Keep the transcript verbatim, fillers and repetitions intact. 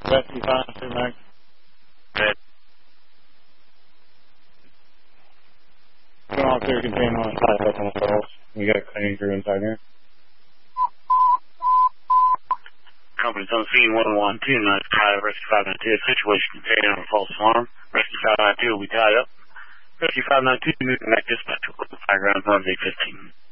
Rescue five two Max. Red. Going on through container on side up on the walls. We got a cleaning crew inside here. Company's on scene one one two nine five, Rescue five nine two, situation container on false alarm. Rescue five nine two will be tied up. Rescue five nine two moving back dispatch. High ground, eight fifteen.